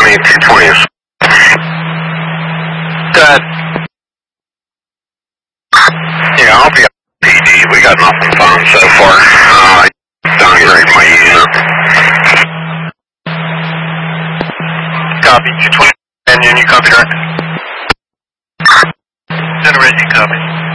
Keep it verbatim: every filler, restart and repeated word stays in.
twenty, two twenty. Good. Yeah, I'll be P D. We got nothing found so far. Uh, downgrade my unit. Copy, two twenty. And you copy, right? Generation copy.